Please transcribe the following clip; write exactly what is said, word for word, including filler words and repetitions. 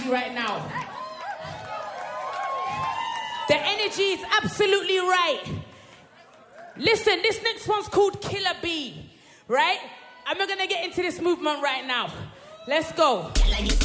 energy right now. The energy is absolutely right. Listen, this next one's called Killer Bee, right? And we're going to get into this movement right now. Let's go.